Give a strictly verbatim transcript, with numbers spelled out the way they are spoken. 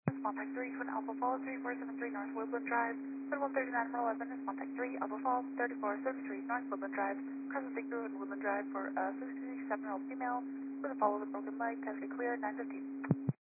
Contact three, Twin Alpha Falls, three four seven three North Woodland Drive. Twin one thirty-nine from eleven is contact three, Alpha Falls, thirty-four seventy-three North Woodland Drive. Crescent City Road, Woodland Drive for a sixty-seven-year-old female with a fall with a broken leg. Test get clear, nine fifteen.